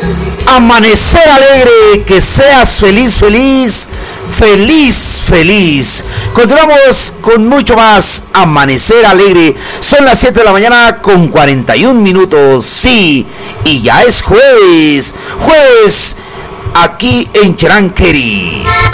Amanecer alegre, que seas feliz, feliz, feliz, feliz. Continuamos con mucho más Amanecer alegre. Son las 7 de la mañana con 41 minutos. Sí, y ya es jueves. Jueves aquí en Cheranqueri.